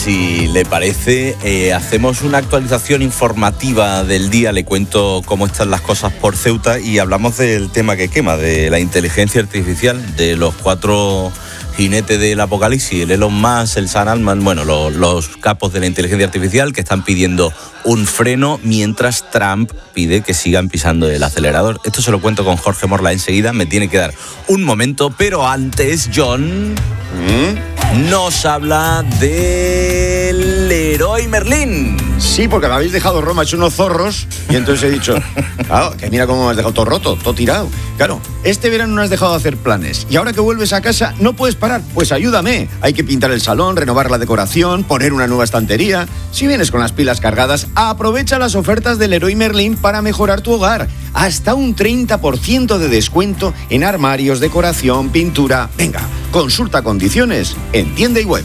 Si le parece, hacemos una actualización informativa del día, le cuento cómo están las cosas por Ceuta y hablamos del tema que quema, de la inteligencia artificial, de los 4 jinetes del apocalipsis, el Elon Musk, el Sam Altman, bueno, los capos de la inteligencia artificial que están pidiendo un freno mientras Trump pide que sigan pisando el acelerador. Esto se lo cuento con Jorge Morla enseguida, me tiene que dar un momento, pero antes, John nos habla del Leroy Merlin. Sí, porque me habéis dejado Roma hecho unos zorros y entonces he dicho, claro, que mira cómo me has dejado todo roto, todo tirado. Claro, este verano no has dejado de hacer planes y ahora que vuelves a casa no puedes parar. Pues ayúdame, hay que pintar el salón, renovar la decoración, poner una nueva estantería. Si vienes con las pilas cargadas, aprovecha las ofertas del Leroy Merlin para mejorar tu hogar. Hasta un 30% de descuento en armarios, decoración, pintura. Venga, consulta condiciones en tienda y web.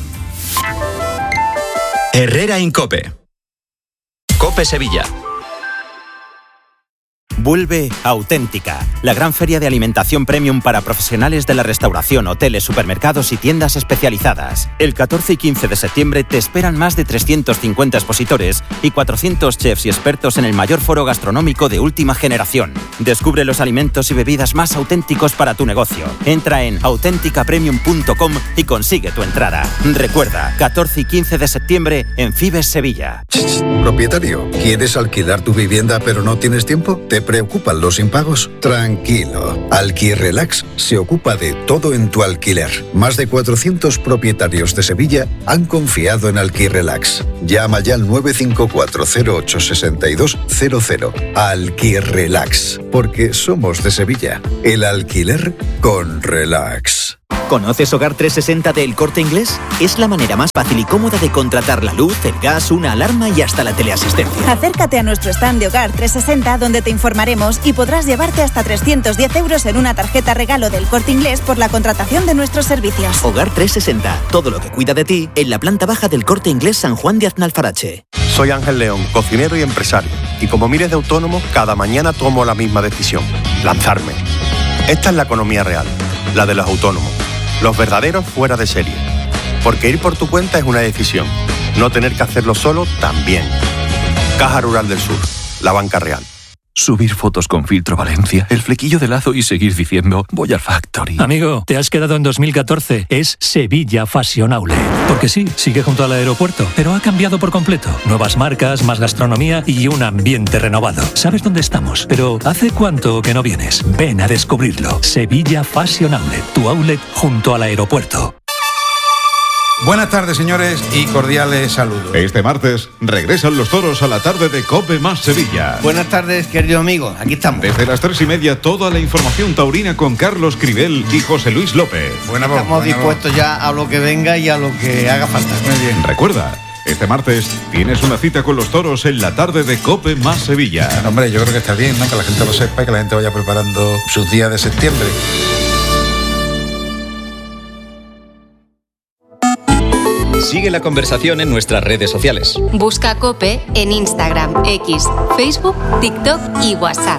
Herrera en COPE. COPE Sevilla. Vuelve Auténtica, la gran feria de alimentación premium para profesionales de la restauración, hoteles, supermercados y tiendas especializadas. El 14 y 15 de septiembre te esperan más de 350 expositores y 400 chefs y expertos en el mayor foro gastronómico de última generación. Descubre los alimentos y bebidas más auténticos para tu negocio. Entra en autenticapremium.com y consigue tu entrada. Recuerda, 14 y 15 de septiembre en Fibes Sevilla. Propietario, ¿quieres alquilar tu vivienda pero no tienes tiempo? ¿Te preocupan los impagos? Tranquilo. Alquirelax se ocupa de todo en tu alquiler. Más de 400 propietarios de Sevilla han confiado en Alquirelax. Llama ya al 954-086200. Alquirelax. Porque somos de Sevilla. El alquiler con relax. ¿Conoces Hogar 360 de El Corte Inglés? Es la manera más fácil y cómoda de contratar la luz, el gas, una alarma y hasta la teleasistencia. Acércate a nuestro stand de Hogar 360 donde te informaremos y podrás llevarte hasta 310 euros en una tarjeta regalo del Corte Inglés por la contratación de nuestros servicios. Hogar 360, todo lo que cuida de ti en la planta baja del Corte Inglés San Juan de Aznalfarache. Soy Ángel León, cocinero y empresario. Y como miles de autónomos, cada mañana tomo la misma decisión: lanzarme. Esta es la economía real, la de los autónomos. Los verdaderos fuera de serie. Porque ir por tu cuenta es una decisión. No tener que hacerlo solo también. Caja Rural del Sur, la banca real. Subir fotos con filtro Valencia, el flequillo de lazo y seguir diciendo voy al Factory. Amigo, te has quedado en 2014. Es Sevilla Fashion Outlet. Porque sí, sigue junto al aeropuerto, pero ha cambiado por completo. Nuevas marcas, más gastronomía y un ambiente renovado. ¿Sabes dónde estamos? Pero ¿hace cuánto que no vienes? Ven a descubrirlo. Sevilla Fashion Outlet, tu outlet junto al aeropuerto. Buenas tardes, señores, y cordiales saludos. Este martes regresan los toros a la tarde de COPE más Sevilla. Buenas tardes, querido amigo, aquí estamos. Desde las 3:30, toda la información taurina con Carlos Cribel y José Luis López. Estamos dispuestos ya a lo que venga y a lo que haga falta. Muy bien. Recuerda, este martes tienes una cita con los toros en la tarde de COPE más Sevilla. Hombre, yo creo que está bien, ¿no? Que la gente lo sepa y que la gente vaya preparando sus días de septiembre. Sigue la conversación en nuestras redes sociales. Busca COPE en Instagram, X, Facebook, TikTok y WhatsApp.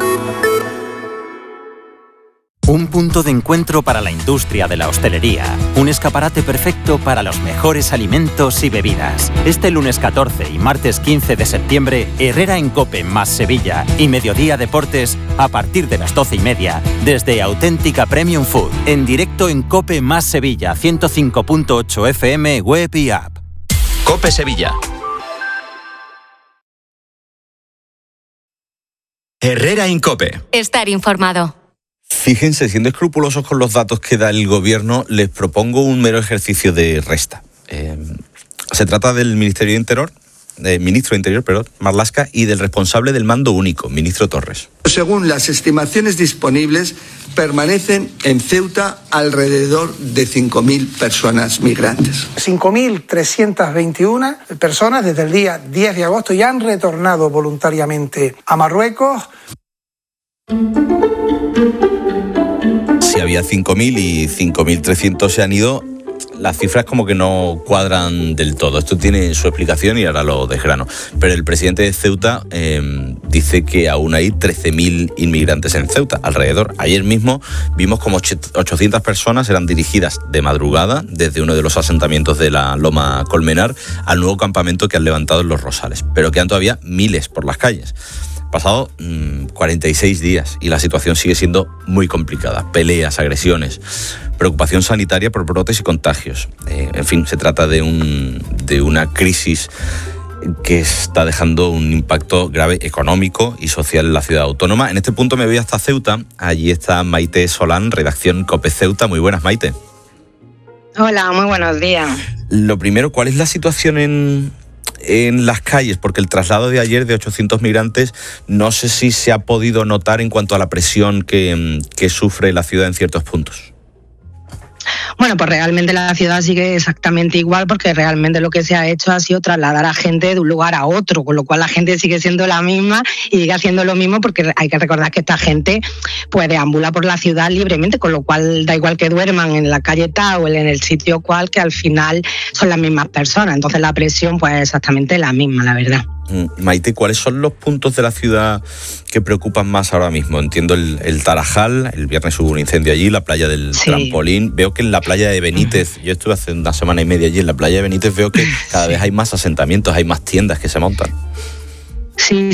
Un punto de encuentro para la industria de la hostelería. Un escaparate perfecto para los mejores alimentos y bebidas. Este lunes 14 y martes 15 de septiembre, Herrera en COPE más Sevilla y Mediodía Deportes a partir de las 12:30 desde Auténtica Premium Food. En directo en COPE más Sevilla, 105.8 FM, web y app. COPE Sevilla. Herrera en COPE. Estar informado. Fíjense, siendo escrupulosos con los datos que da el gobierno, les propongo un mero ejercicio de resta. Se trata del ministro de Interior, Marlaska, y del responsable del mando único, ministro Torres. Según las estimaciones disponibles, permanecen en Ceuta alrededor de 5.000 personas migrantes. 5.321 personas desde el día 10 de agosto ya han retornado voluntariamente a Marruecos. Si había 5.000 y 5.300 se han ido, las cifras como que no cuadran del todo. Esto tiene su explicación y ahora lo desgrano. Pero el presidente de Ceuta dice que aún hay 13.000 inmigrantes en Ceuta, alrededor. Ayer mismo vimos como 800 personas eran dirigidas de madrugada desde uno de los asentamientos de la Loma Colmenar al nuevo campamento que han levantado en Los Rosales. Pero quedan todavía miles por las calles. Pasado 46 días y la situación sigue siendo muy complicada. Peleas, agresiones, preocupación sanitaria por brotes y contagios. En fin, se trata de una crisis que está dejando un impacto grave económico y social en la ciudad autónoma. En este punto me voy hasta Ceuta. Allí está Maite Solán, redacción COPE Ceuta. Muy buenas, Maite. Hola, muy buenos días. Lo primero, ¿cuál es la situación en las calles? Porque el traslado de ayer de 800 migrantes no sé si se ha podido notar en cuanto a la presión que sufre la ciudad en ciertos puntos. Bueno, pues realmente la ciudad sigue exactamente igual, porque realmente lo que se ha hecho ha sido trasladar a gente de un lugar a otro, con lo cual la gente sigue siendo la misma y sigue haciendo lo mismo, porque hay que recordar que esta gente pues deambula por la ciudad libremente, con lo cual da igual que duerman en la calle tal o en el sitio cual, que al final son las mismas personas. Entonces la presión pues es exactamente la misma, la verdad. Maite, ¿cuáles son los puntos de la ciudad que preocupan más ahora mismo? Entiendo el Tarajal, el viernes hubo un incendio allí, la playa del Trampolín. Veo que en la playa de Benítez, yo estuve hace una semana y media allí, en la playa de Benítez veo que cada vez hay más asentamientos, hay más tiendas que se montan. Sí,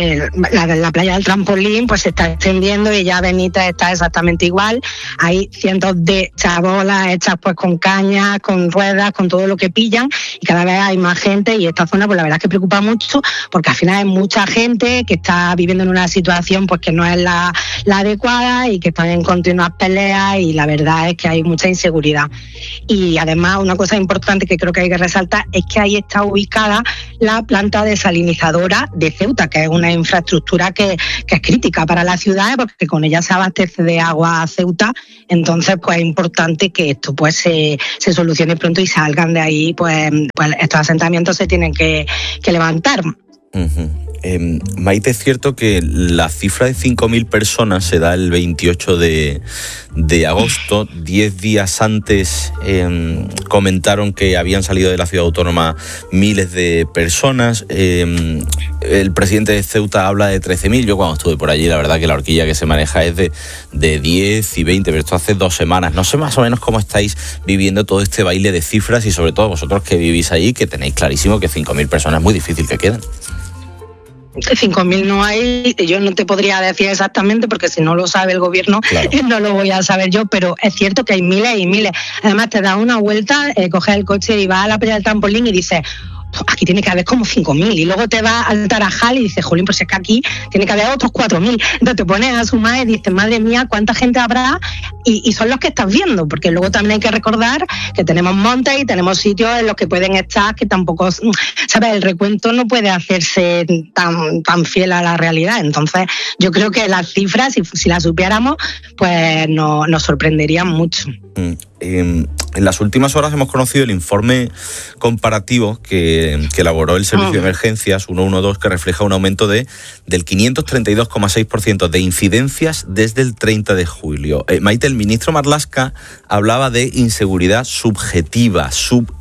la playa del Trampolín pues se está extendiendo y ya Benítez está exactamente igual. Hay cientos de chabolas hechas pues con cañas, con ruedas, con todo lo que pillan, y cada vez hay más gente, y esta zona pues la verdad es que preocupa mucho, porque al final hay mucha gente que está viviendo en una situación pues que no es la adecuada y que están en continuas peleas, y la verdad es que hay mucha inseguridad. Y además una cosa importante que creo que hay que resaltar es que ahí está ubicada la planta desalinizadora de Ceuta, que es una infraestructura que es crítica para la ciudad, porque con ella se abastece de agua a Ceuta. Entonces pues es importante que esto pues se solucione pronto y salgan de ahí, pues estos asentamientos se tienen que levantar. Uh-huh. Maite, es cierto que la cifra de 5.000 personas se da el 28 de agosto. 10 días antes comentaron que habían salido de la ciudad autónoma miles de personas. El presidente de Ceuta habla de 13.000. Yo cuando estuve por allí, la verdad que la horquilla que se maneja es de 10 y 20, pero esto hace 2 semanas. No sé más o menos cómo estáis viviendo todo este baile de cifras, y sobre todo vosotros que vivís allí, que tenéis clarísimo que 5.000 personas es muy difícil que queden. 5.000 no hay, yo no te podría decir exactamente, porque si no lo sabe el gobierno, claro, no lo voy a saber yo, pero es cierto que hay miles y miles. Además te das una vuelta, coges el coche y vas a la playa del Trampolín y dices, aquí tiene que haber como 5.000, y luego te vas al Tarajal y dices, jolín, pues es que aquí tiene que haber otros 4.000. Entonces te pones a sumar y dices, madre mía, cuánta gente habrá, y son los que estás viendo, porque luego también hay que recordar que tenemos montes y tenemos sitios en los que pueden estar, que tampoco, ¿sabes? El recuento no puede hacerse tan fiel a la realidad. Entonces yo creo que las cifras, si las supiéramos, pues nos sorprenderían mucho. En las últimas horas hemos conocido el informe comparativo que elaboró el Servicio de Emergencias 112, que refleja un aumento del 532,6% de incidencias desde el 30 de julio. Maite, el ministro Marlaska hablaba de inseguridad subjetiva,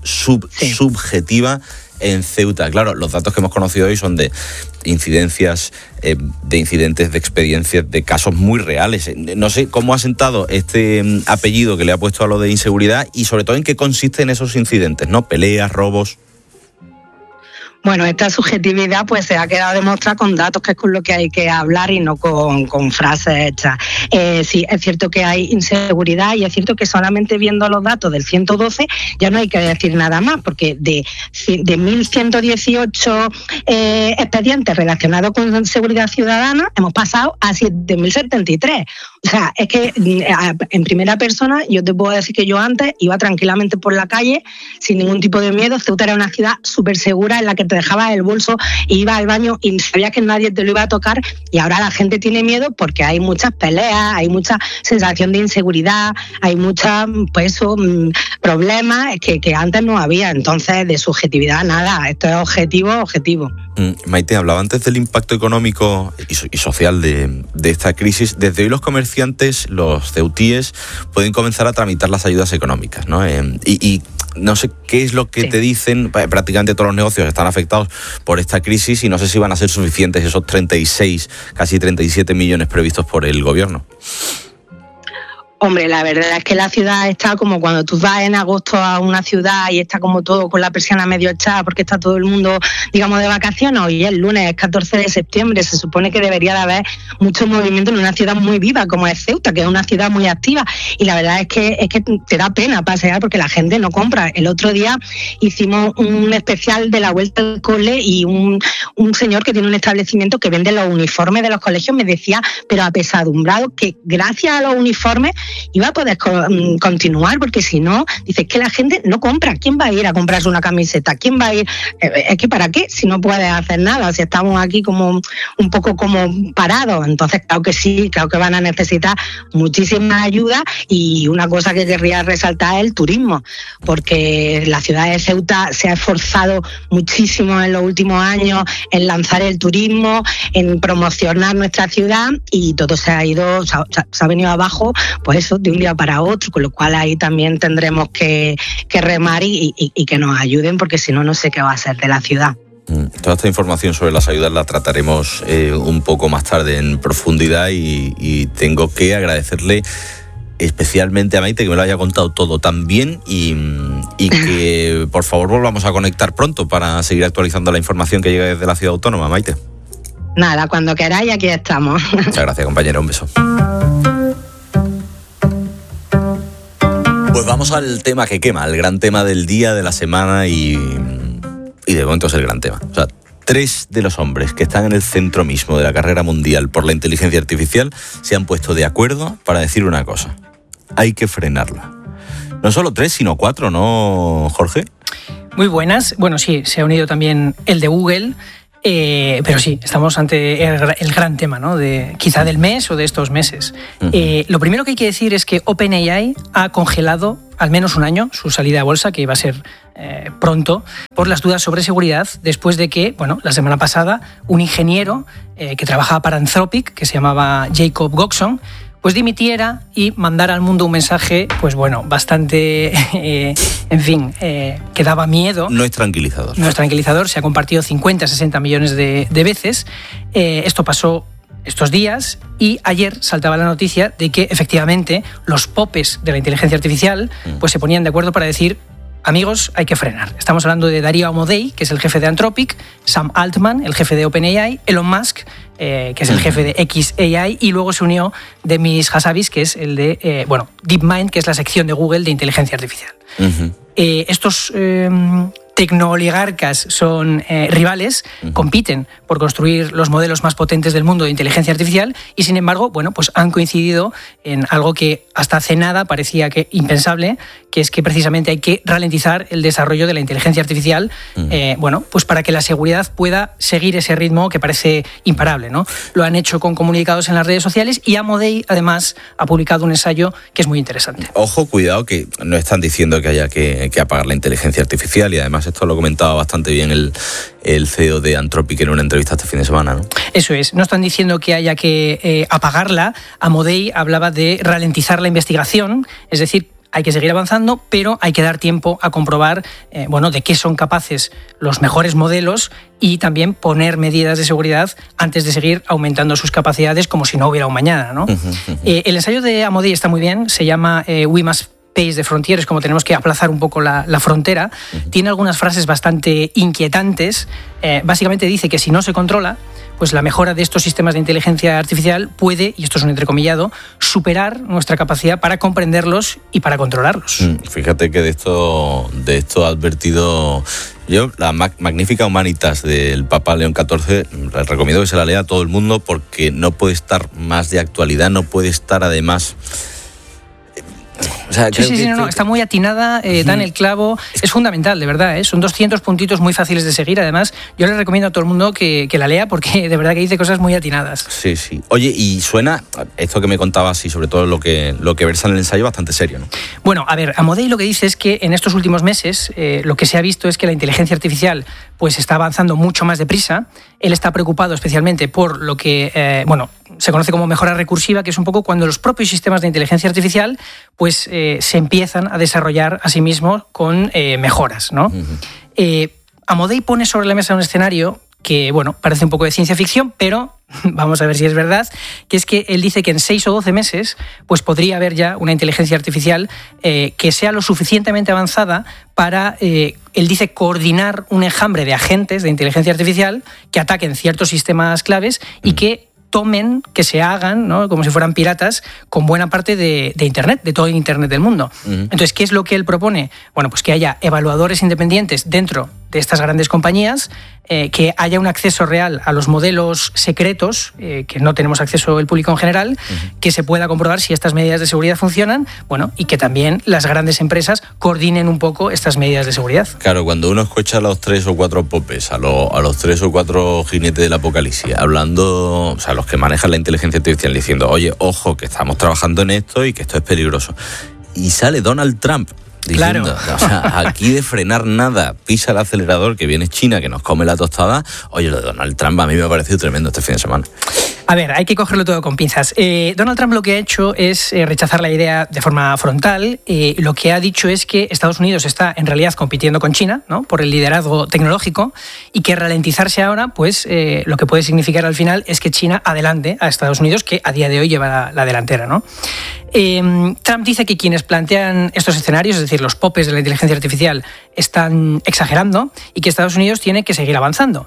subjetiva en Ceuta. Claro, los datos que hemos conocido hoy son de incidencias, de incidentes, de experiencias, de casos muy reales. No sé cómo ha sentado este apellido que le ha puesto a lo de inseguridad, y sobre todo en qué consisten esos incidentes, ¿no? Peleas, robos. Bueno, esta subjetividad pues se ha quedado demostrada con datos, que es con lo que hay que hablar y no con frases hechas. Sí, es cierto que hay inseguridad, y es cierto que solamente viendo los datos del 112 ya no hay que decir nada más, porque de 1.118 expedientes relacionados con seguridad ciudadana hemos pasado a 7.073. O sea, es que en primera persona yo te puedo decir que yo antes iba tranquilamente por la calle sin ningún tipo de miedo. Ceuta era una ciudad súper segura, en la que te dejabas el bolso e ibas al baño y sabías que nadie te lo iba a tocar, y ahora la gente tiene miedo porque hay muchas peleas, hay mucha sensación de inseguridad, hay muchos problemas que antes no había. Entonces, de subjetividad nada, esto es objetivo. Maite, hablaba antes del impacto económico y social de esta crisis. Desde hoy los comercios comerciantes, los ceutíes, pueden comenzar a tramitar las ayudas económicas, ¿no? Y no sé qué es lo que te dicen. Prácticamente todos los negocios están afectados por esta crisis y no sé si van a ser suficientes esos 36, casi 37 millones previstos por el gobierno. Hombre, la verdad es que la ciudad está como cuando tú vas en agosto a una ciudad y está como todo con la persiana medio echada porque está todo el mundo, digamos, de vacaciones. Hoy es lunes, es 14 de septiembre, se supone que debería de haber mucho movimiento en una ciudad muy viva como es Ceuta, que es una ciudad muy activa. Y la verdad es que te da pena pasear porque la gente no compra. El otro día hicimos un especial de la vuelta al cole y un señor que tiene un establecimiento que vende los uniformes de los colegios me decía, pero apesadumbrado, que gracias a los uniformes iba a poder continuar, porque si no, dices que la gente no compra. ¿Quién va a ir a comprarse una camiseta? ¿Quién va a ir? Es que ¿para qué? Si no puedes hacer nada, si estamos aquí como un poco como parados. Entonces, claro que sí, claro que van a necesitar muchísima ayuda. Y una cosa que querría resaltar es el turismo, porque la ciudad de Ceuta se ha esforzado muchísimo en los últimos años en lanzar el turismo, en promocionar nuestra ciudad, y todo se ha ido, se ha venido abajo, pues eso, de un día para otro, con lo cual ahí también tendremos que remar y que nos ayuden, porque si no, no sé qué va a ser de la ciudad. Toda esta información sobre las ayudas la trataremos un poco más tarde en profundidad y tengo que agradecerle especialmente a Maite que me lo haya contado todo tan bien y que por favor volvamos a conectar pronto para seguir actualizando la información que llega desde la ciudad autónoma. Maite. Nada, cuando queráis, aquí estamos. Muchas gracias, compañero, un beso. Pues vamos al tema que quema, el gran tema del día, de la semana y de momento es el gran tema. O sea, 3 de los hombres que están en el centro mismo de la carrera mundial por la inteligencia artificial se han puesto de acuerdo para decir una cosa: hay que frenarla. No solo 3, sino 4, ¿no, Jorge? Muy buenas. Bueno, sí, se ha unido también el de Google. Pero sí, estamos ante el gran tema, ¿no? Quizá del mes o de estos meses. Lo primero que hay que decir es que OpenAI ha congelado al menos un año su salida a bolsa, que iba a ser pronto, por las dudas sobre seguridad, después de que, bueno, la semana pasada, un ingeniero que trabajaba para Anthropic, que se llamaba Jacob Gokson, pues dimitiera y mandara al mundo un mensaje, pues bueno, bastante, que daba miedo. No es tranquilizador. No es tranquilizador, se ha compartido 50, 60 millones de veces. Esto pasó estos días y ayer saltaba la noticia de que efectivamente los popes de la inteligencia artificial pues se ponían de acuerdo para decir: amigos, hay que frenar. Estamos hablando de Darío Amodei, que es el jefe de Anthropic, Sam Altman, el jefe de OpenAI, Elon Musk, que es el jefe de xAI, y luego se unió Demis Hassabis, que es el de DeepMind, que es la sección de Google de inteligencia artificial. Estos tecnooligarcas son rivales, compiten por construir los modelos más potentes del mundo de inteligencia artificial y, sin embargo, bueno, pues han coincidido en algo que hasta hace nada parecía que impensable, que es que precisamente hay que ralentizar el desarrollo de la inteligencia artificial, pues para que la seguridad pueda seguir ese ritmo que parece imparable, ¿no? Lo han hecho con comunicados en las redes sociales y Amodei, además, ha publicado un ensayo que es muy interesante. Ojo, cuidado, que no están diciendo que haya que apagar la inteligencia artificial, y además esto lo comentaba bastante bien el CEO de Anthropic en una entrevista este fin de semana, ¿no? Eso es, no están diciendo que haya que apagarla. Amodei hablaba de ralentizar la investigación, es decir, hay que seguir avanzando, pero hay que dar tiempo a comprobar de qué son capaces los mejores modelos y también poner medidas de seguridad antes de seguir aumentando sus capacidades como si no hubiera un mañana, ¿no? El ensayo de Amodei está muy bien, se llama We Must Pace the Frontier, es como tenemos que aplazar un poco la frontera. Tiene algunas frases bastante inquietantes. Básicamente dice que si no se controla, pues la mejora de estos sistemas de inteligencia artificial puede, y esto es un entrecomillado, superar nuestra capacidad para comprenderlos y para controlarlos. Fíjate que de esto ha advertido yo la magnífica Humanitas del Papa León XIV. Les recomiendo que se la lea a todo el mundo porque no puede estar más de actualidad, no puede estar además O sea, Sí, no, está muy atinada, dan el clavo, es fundamental, de verdad, son 200 puntitos muy fáciles de seguir, además yo les recomiendo a todo el mundo que la lea porque de verdad que dice cosas muy atinadas. Sí. Oye, y suena, esto que me contabas y sobre todo lo que versa en el ensayo, bastante serio, ¿no? Bueno, a ver, Amodei lo que dice es que en estos últimos meses lo que se ha visto es que la inteligencia artificial pues está avanzando mucho más deprisa. Él está preocupado especialmente por lo que, se conoce como mejora recursiva, que es un poco cuando los propios sistemas de inteligencia artificial pues se empiezan a desarrollar a sí mismos con mejoras, ¿no? Amodei pone sobre la mesa un escenario que, parece un poco de ciencia ficción, pero vamos a ver si es verdad, que es que él dice que en 6 o 12 meses pues podría haber ya una inteligencia artificial que sea lo suficientemente avanzada para, él dice, coordinar un enjambre de agentes de inteligencia artificial que ataquen ciertos sistemas claves y que tomen, que se hagan, ¿no?, como si fueran piratas, con buena parte de Internet, de todo el Internet del mundo. Entonces, ¿qué es lo que él propone? Bueno, pues que haya evaluadores independientes dentro de estas grandes compañías, que haya un acceso real a los modelos secretos, que no tenemos acceso el público en general, que se pueda comprobar si estas medidas de seguridad funcionan, y que también las grandes empresas coordinen un poco estas medidas de seguridad. Claro, cuando uno escucha a los 3 o 4 popes, a los 3 o 4 jinetes del apocalipsis, hablando, o sea, los que manejan la inteligencia artificial, diciendo, oye, ojo, que estamos trabajando en esto y que esto es peligroso. Y sale Donald Trump diciendo, claro, o sea, aquí de frenar nada, pisa el acelerador, que viene China, que nos come la tostada. Oye, lo de Donald Trump a mí me ha parecido tremendo este fin de semana. A ver, hay que cogerlo todo con pinzas. Donald Trump lo que ha hecho es rechazar la idea de forma frontal. Lo que ha dicho es que Estados Unidos está en realidad compitiendo con China, ¿no?, por el liderazgo tecnológico, y que ralentizarse ahora, pues lo que puede significar al final es que China adelante a Estados Unidos, que a día de hoy lleva la delantera, ¿no? Trump dice que quienes plantean estos escenarios, es decir, los popes de la inteligencia artificial, están exagerando y que Estados Unidos tiene que seguir avanzando.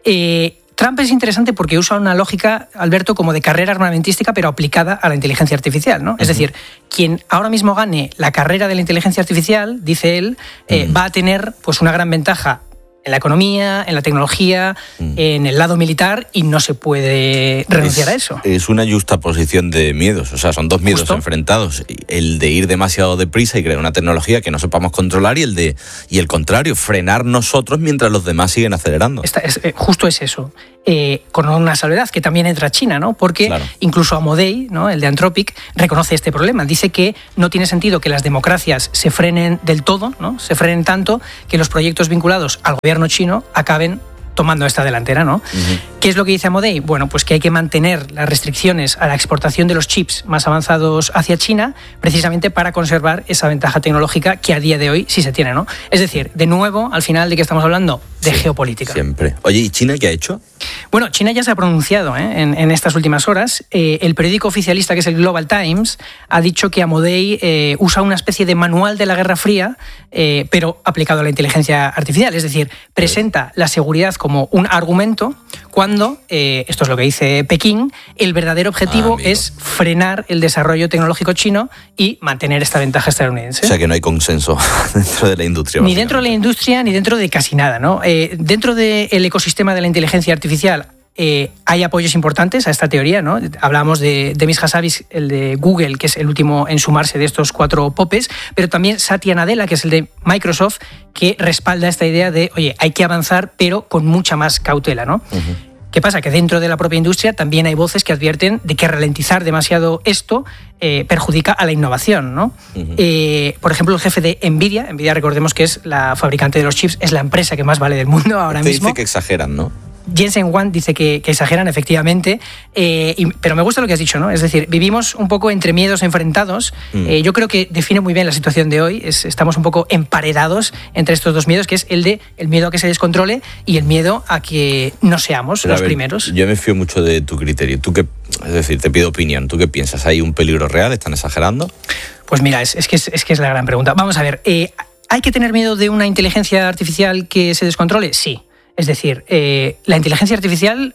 Trump es interesante porque usa una lógica, Alberto, como de carrera armamentística, pero aplicada a la inteligencia artificial, ¿no? Es decir, quien ahora mismo gane la carrera de la inteligencia artificial, dice él, va a tener pues una gran ventaja en la economía, en la tecnología, en el lado militar, y no se puede renunciar a eso. Es una justaposición de miedos, o sea, son dos miedos enfrentados. El de ir demasiado deprisa y crear una tecnología que no sepamos controlar, y el contrario, frenar nosotros mientras los demás siguen acelerando. Justo es eso. Con una salvedad, que también entra China, ¿no? Porque incluso Amodei, ¿no?, el de Anthropic, reconoce este problema. Dice que no tiene sentido que las democracias se frenen del todo, ¿no?, se frenen tanto que los proyectos vinculados al gobierno chino acaben tomando esta delantera, ¿no? ¿Qué es lo que dice Amodei? Bueno, pues que hay que mantener las restricciones a la exportación de los chips más avanzados hacia China, precisamente para conservar esa ventaja tecnológica que a día de hoy sí se tiene, ¿no? Es decir, de nuevo, al final, ¿de qué estamos hablando? De geopolítica. Siempre. Oye, ¿y China qué ha hecho? Bueno, China ya se ha pronunciado en estas últimas horas. El periódico oficialista, que es el Global Times, ha dicho que Amodei usa una especie de manual de la Guerra Fría, pero aplicado a la inteligencia artificial. Es decir, presenta la seguridad como un argumento cuando, esto es lo que dice Pekín, el verdadero objetivo es frenar el desarrollo tecnológico chino y mantener esta ventaja estadounidense. O sea, que no hay consenso dentro de la industria. Ni dentro de la industria, ni dentro de casi nada, ¿no? Dentro del ecosistema de la inteligencia artificial hay apoyos importantes a esta teoría, ¿no? Hablábamos de Demis Hassabis, el de Google, que es el último en sumarse de estos 4 popes, pero también Satya Nadella, que es el de Microsoft, que respalda esta idea de, oye, hay que avanzar, pero con mucha más cautela, ¿no? ¿Qué pasa? Que dentro de la propia industria también hay voces que advierten de que ralentizar demasiado esto perjudica a la innovación, ¿no? Por ejemplo, el jefe de Nvidia, recordemos que es la fabricante de los chips, es la empresa que más vale del mundo ahora mismo. Dice que exageran, ¿no? Jensen Huang dice que exageran, efectivamente, pero me gusta lo que has dicho, ¿no? Es decir, vivimos un poco entre miedos enfrentados. Yo creo que define muy bien la situación de hoy. Estamos un poco emparedados entre estos dos miedos, que es el miedo a que se descontrole y el miedo a que no seamos los primeros. Yo me fío mucho de tu criterio. Es decir, te pido opinión. ¿Tú qué piensas? ¿Hay un peligro real? ¿Están exagerando? Pues mira, es que es la gran pregunta. Vamos a ver, ¿hay que tener miedo de una inteligencia artificial que se descontrole? Sí. Es decir, la inteligencia artificial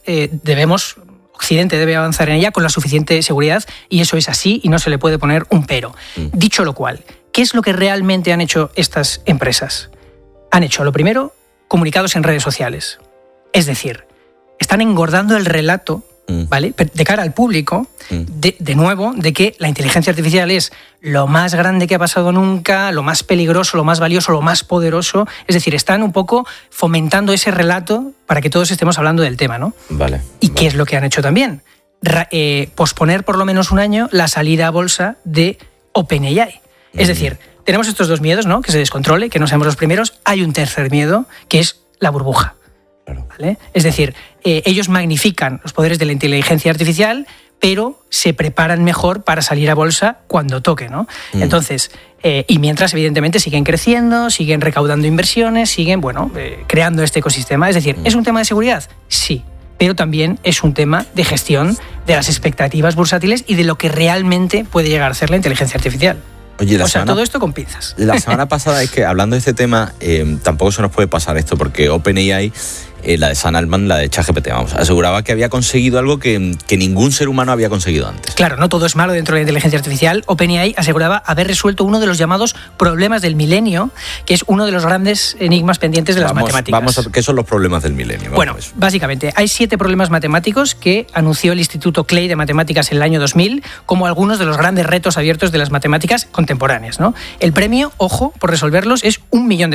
Occidente debe avanzar en ella con la suficiente seguridad, y eso es así y no se le puede poner un pero. Dicho lo cual, ¿qué es lo que realmente han hecho estas empresas? Han hecho, lo primero, comunicados en redes sociales. Es decir, están engordando el relato ¿vale? De cara al público, de nuevo, de que la inteligencia artificial es lo más grande que ha pasado nunca, lo más peligroso, lo más valioso, lo más poderoso. Es decir, están un poco fomentando ese relato para que todos estemos hablando del tema, ¿no? Vale. ¿Y qué es lo que han hecho también? Posponer por lo menos un año la salida a bolsa de OpenAI. Es decir, tenemos estos dos miedos, ¿no? Que se descontrole, que no seamos los primeros. Hay un tercer miedo, que es la burbuja. ¿Vale? Es decir, ellos magnifican los poderes de la inteligencia artificial, pero se preparan mejor para salir a bolsa cuando toque, ¿no? Entonces, y mientras, evidentemente, siguen creciendo, siguen recaudando inversiones, siguen, creando este ecosistema. Es decir, ¿es un tema de seguridad? Sí, pero también es un tema de gestión de las expectativas bursátiles y de lo que realmente puede llegar a hacer la inteligencia artificial. Oye, todo esto con pinzas. La semana pasada, es que hablando de este tema, tampoco se nos puede pasar esto, porque OpenAI, la de Sam Altman, la de ChatGPT, aseguraba que había conseguido algo que ningún ser humano había conseguido antes. Claro, no todo es malo dentro de la inteligencia artificial. OpenAI aseguraba haber resuelto uno de los llamados problemas del milenio, que es uno de los grandes enigmas pendientes de las matemáticas. ¿Qué son los problemas del milenio? Básicamente, hay 7 problemas matemáticos que anunció el Instituto Clay de Matemáticas en el año 2000 como algunos de los grandes retos abiertos de las matemáticas contemporáneas, ¿no? El premio, ojo, por resolverlos es $1 millón.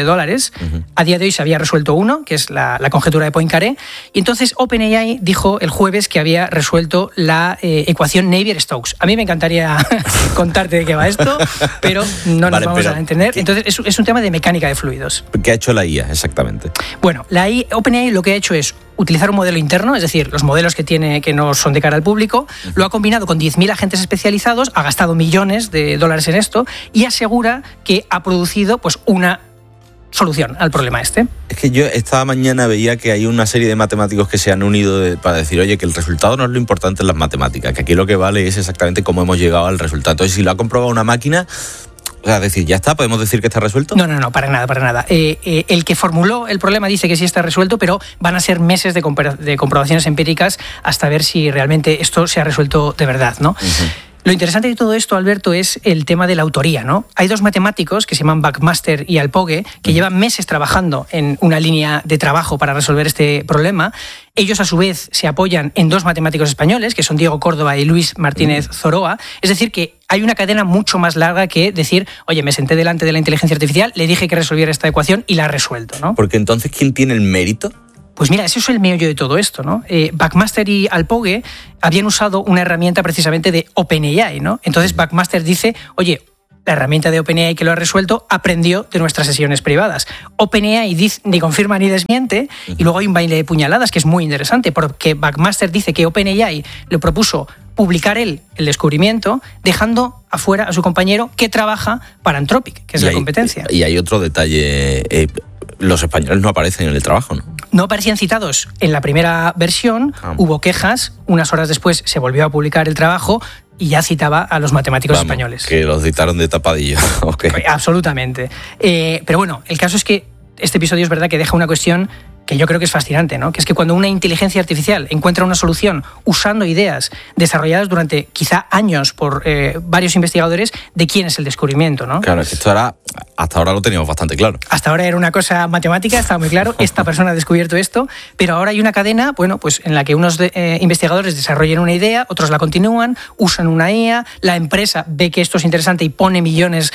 A día de hoy se había resuelto uno, que es la conjetura de Poincaré, y entonces OpenAI dijo el jueves que había resuelto la ecuación Navier-Stokes. A mí me encantaría contarte de qué va esto, pero no nos vamos a entender. Entonces es un tema de mecánica de fluidos. ¿Qué ha hecho la IA exactamente? Bueno, OpenAI lo que ha hecho es utilizar un modelo interno, es decir, los modelos que tiene que no son de cara al público, lo ha combinado con 10.000 agentes especializados, ha gastado millones de dólares en esto y asegura que ha producido una solución al problema este. Es que yo esta mañana veía que hay una serie de matemáticos que se han unido para decir, oye, que el resultado no es lo importante en las matemáticas, que aquí lo que vale es exactamente cómo hemos llegado al resultado. Entonces, si lo ha comprobado una máquina, decir, ¿ya está? ¿Podemos decir que está resuelto? No, para nada. El que formuló el problema dice que sí está resuelto, pero van a ser meses de comprobaciones empíricas hasta ver si realmente esto se ha resuelto de verdad, ¿no? Lo interesante de todo esto, Alberto, es el tema de la autoría, ¿no? Hay 2 matemáticos que se llaman Buckmaster y Alpogue, que llevan meses trabajando en una línea de trabajo para resolver este problema. Ellos, a su vez, se apoyan en 2 matemáticos españoles, que son Diego Córdoba y Luis Martínez Zoroa. Es decir, que hay una cadena mucho más larga que decir, oye, me senté delante de la inteligencia artificial, le dije que resolviera esta ecuación y la ha resuelto, ¿no? Porque entonces, ¿quién tiene el mérito? Pues mira, ese es el meollo de todo esto, ¿no? Buckmaster y Alpogue habían usado una herramienta precisamente de OpenAI, ¿no? Entonces Buckmaster dice, oye, la herramienta de OpenAI que lo ha resuelto aprendió de nuestras sesiones privadas. OpenAI ni confirma ni desmiente, y luego hay un baile de puñaladas que es muy interesante, porque Buckmaster dice que OpenAI le propuso publicar él el descubrimiento, dejando afuera a su compañero que trabaja para Anthropic, que es la competencia. Y hay otro detalle, los españoles no aparecen en el trabajo, ¿no? No aparecían citados en la primera versión, hubo quejas, unas horas después se volvió a publicar el trabajo y ya citaba a los matemáticos españoles. Que los citaron de tapadillo. Okay. Absolutamente. Pero bueno, el caso es que este episodio es verdad que deja una cuestión que yo creo que es fascinante, ¿no? Que es que cuando una inteligencia artificial encuentra una solución usando ideas desarrolladas durante quizá años por varios investigadores, ¿de quién es el descubrimiento, no? Claro, es que esto hasta ahora lo teníamos bastante claro. Hasta ahora era una cosa matemática, estaba muy claro, esta persona ha descubierto esto, pero ahora hay una cadena, pues en la que unos investigadores desarrollan una idea, otros la continúan, usan una IA, la empresa ve que esto es interesante y pone millones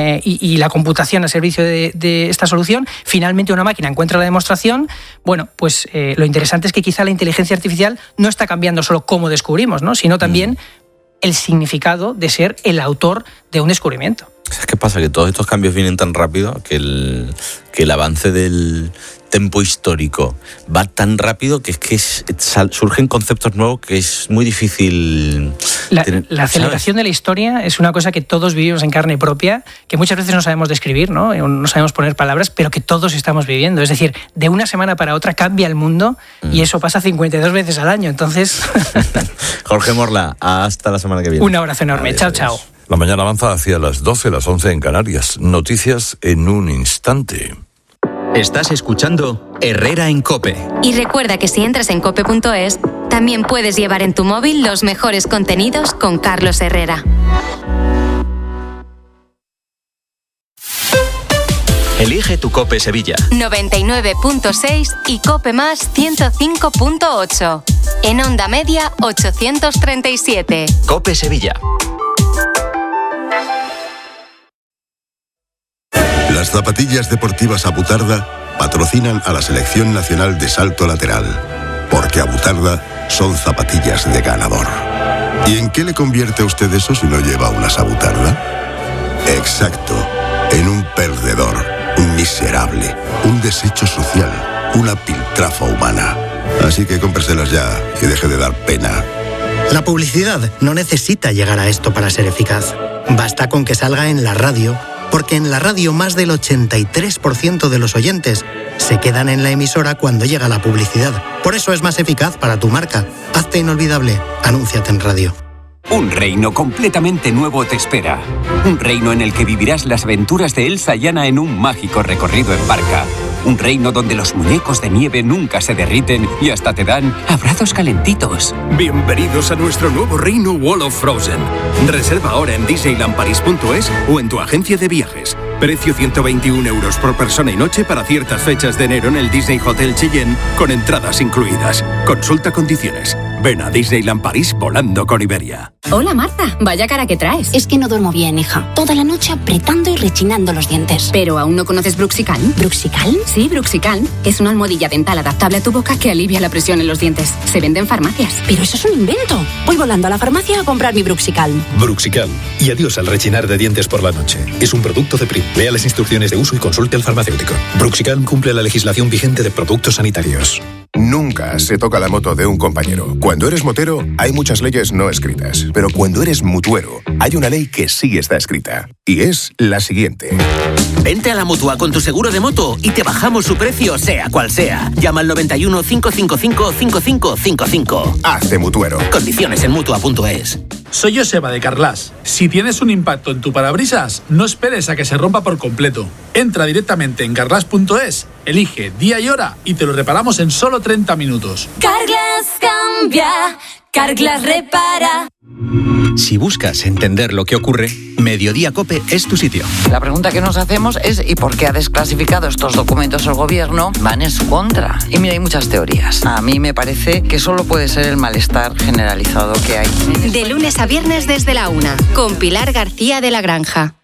y la computación a servicio de esta solución, finalmente una máquina encuentra la demostración. Bueno, pues lo interesante es que quizá la inteligencia artificial no está cambiando solo cómo descubrimos, ¿no? Sino también el significado de ser el autor de un descubrimiento. ¿Sabes qué pasa? Que todos estos cambios vienen tan rápido que el avance del tempo histórico va tan rápido que es que surgen conceptos nuevos que es muy difícil. La aceleración de la historia es una cosa que todos vivimos en carne propia, que muchas veces no sabemos describir, ¿no? No sabemos poner palabras, pero que todos estamos viviendo. Es decir, de una semana para otra cambia el mundo y eso pasa 52 veces al año. Entonces, Jorge Morla, hasta la semana que viene. Un abrazo enorme. Adiós, chao. La mañana avanza hacia las 12, las 11 en Canarias. Noticias en un instante. Estás escuchando Herrera en COPE. Y recuerda que si entras en cope.es, también puedes llevar en tu móvil los mejores contenidos con Carlos Herrera. Elige tu COPE Sevilla. 99.6 y COPE más 105.8. En Onda Media 837. COPE Sevilla. Las zapatillas deportivas Abutarda patrocinan a la Selección Nacional de Salto Lateral, porque Abutarda son zapatillas de ganador. ¿Y en qué le convierte a usted eso si no lleva unas Abutarda? Exacto, en un perdedor, un miserable, un desecho social, una piltrafa humana. Así que cómpreselas ya y deje de dar pena. La publicidad no necesita llegar a esto para ser eficaz. Basta con que salga en la radio, porque en la radio más del 83% de los oyentes se quedan en la emisora cuando llega la publicidad. Por eso es más eficaz para tu marca. Hazte inolvidable. Anúnciate en radio. Un reino completamente nuevo te espera. Un reino en el que vivirás las aventuras de Elsa y Anna en un mágico recorrido en barca. Un reino donde los muñecos de nieve nunca se derriten y hasta te dan abrazos calentitos. Bienvenidos a nuestro nuevo reino Wall of Frozen. Reserva ahora en disneylandparis.es o en tu agencia de viajes. Precio 121 € por persona y noche para ciertas fechas de enero en el Disney Hotel Cheyenne, con entradas incluidas. Consulta condiciones. Ven a Disneyland París volando con Iberia. Hola Marta, vaya cara que traes. Es que no duermo bien, hija. Toda la noche apretando y rechinando los dientes. ¿Pero aún no conoces Bruxicalm? ¿Bruxicalm? Sí, Bruxicalm. Es una almohadilla dental adaptable a tu boca que alivia la presión en los dientes. Se vende en farmacias. Pero eso es un invento. Voy volando a la farmacia a comprar mi Bruxicalm. Bruxicalm. Y adiós al rechinar de dientes por la noche. Es un producto de PRI. Lea las instrucciones de uso y consulte al farmacéutico. Bruxicalm cumple la legislación vigente de productos sanitarios. Nunca se toca la moto de un compañero. Cuando eres motero, hay muchas leyes no escritas. Pero cuando eres mutuero, hay una ley que sí está escrita. Y es la siguiente. Vente a la Mutua con tu seguro de moto y te bajamos su precio, sea cual sea. Llama al 91 555 5555. Hazte mutuero. Condiciones en Mutua.es. Soy Joseba de Carglass. Si tienes un impacto en tu parabrisas, no esperes a que se rompa por completo. Entra directamente en Carglass.es, elige día y hora y te lo reparamos en solo 30 minutos. Carglass cambia, Carglass repara. Si buscas entender lo que ocurre, Mediodía COPE es tu sitio. La pregunta que nos hacemos es ¿y por qué ha desclasificado estos documentos el gobierno? Van en su contra. Y mira, hay muchas teorías. A mí me parece que solo puede ser el malestar generalizado que hay. De lunes a viernes desde la 1, con Pilar García de la Granja.